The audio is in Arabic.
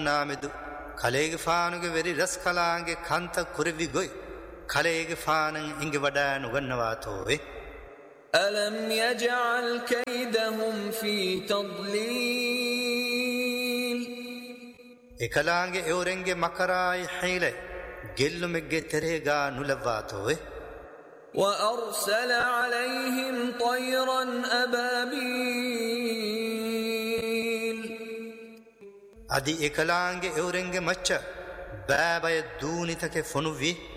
ನುಗನ್ನಾಮೆದು ಕಲೆಗೆ ಫಾನುಗೆ ವೆರಿ ರಸ್ ಕಲಾಂಗೆ ಕಂತ ಕುರಿವಿ ಗೊಯ್ ಕಲೆಗೆ ಫಾನಂ ಇಂಗೆ ವಡ ನುಗನ್ನವಾತೋವೆ ألم يجعل كيدهم في تضليل ekalaange eurenge makarai haile gellumegge terega nulawatowe وأرسل عليهم طيرا أبابيل adi ekalaange eurenge macha baabay duunitake fonuvi